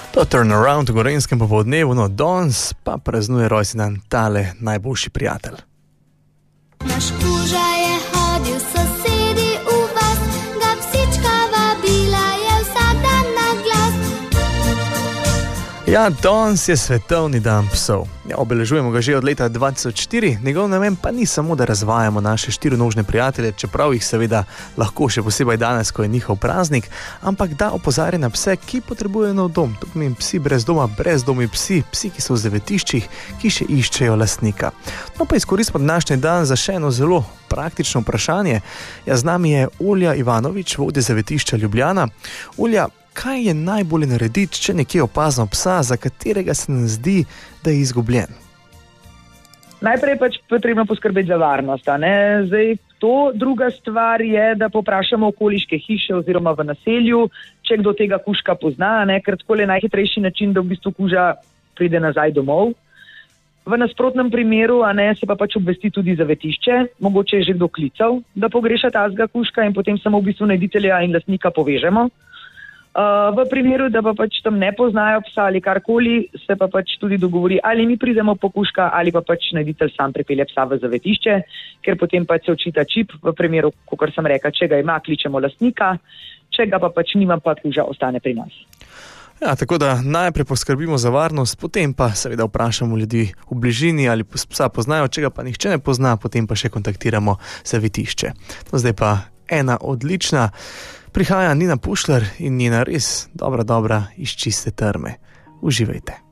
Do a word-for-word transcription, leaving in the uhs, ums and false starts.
To turnaround v Gorenjskem popoldnevu, no danes pa praznuje rojstni dan tale najboljši prijatelj. Naš kuža je hodil sosedi v vas, ga psička vabila je vsak dan na glas. Ja, danes je svetovni dan psov. Ja, obeležujemo ga že od leta dva tisoč štiri, njegov namen pa ni samo, da razvajamo naše štirinožne prijatelje, čeprav jih seveda lahko še posebej danes, ko je njihov praznik, ampak da opozarja na pse, ki potrebujejo nov dom. To pomeni psi brez doma, brezdomni psi, psi, ki so v zavetiščih, ki še iščejo lastnika. No pa izkoristimo današnji dan za še eno zelo praktično vprašanje. Ja, z nami je Olja Ivanovič, vodja zavetišča Ljubljana. Olja, kaj je najbolje narediti, če nekje opazimo psa, za katerega se nam zdi, da je izgubljen? Najprej pač potrebno poskrbeti za varnost. A ne? Zdaj, to druga stvar je, da poprašamo okoliške hiše oziroma v naselju, če kdo tega kužka pozna, ne? Ker tako je najhitrejši način, da v bistvu kuža pride nazaj domov. V nasprotnem primeru a ne, se pa pač obvesti tudi zavetišče, mogoče je že kdo klical, da pogreša tazga kužka in potem samo v bistvu najditelja in lastnika povežemo. Uh, v primeru, da pa pač tam ne poznajo psa ali karkoli, se pa pač tudi dogovori, ali mi pridemo po kužka ali pa pač najditelj sam pripelje psa v zavetišče, ker potem pač se očita čip, v primeru, kakor sem rekla, če ga ima, kličemo lastnika, če ga pa pač nima, pa kuža ostane pri nas. Ja, tako da najprej poskrbimo za varnost, potem pa seveda vprašamo ljudi v bližini, ali psa poznajo, če ga pa nihče ne pozna, potem pa še kontaktiramo zavetišče. No, zdaj pa ena odlična. Prihaja Nina Pušlar in njena res dobra, dobra iz čiste trme. Uživajte.